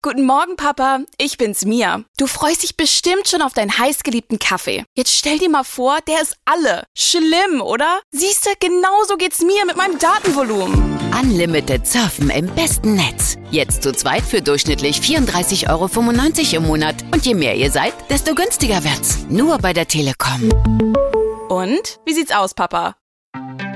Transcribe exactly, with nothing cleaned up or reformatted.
Guten Morgen, Papa. Ich bin's, Mia. Du freust dich bestimmt schon auf deinen heißgeliebten Kaffee. Jetzt stell dir mal vor, der ist alle. Schlimm, oder? Siehste, genauso geht's mir mit meinem Datenvolumen. Unlimited surfen im besten Netz. Jetzt zu zweit für durchschnittlich vierunddreißig Euro fünfundneunzig im Monat. Und je mehr ihr seid, desto günstiger wird's. Nur bei der Telekom. Und? Wie sieht's aus, Papa?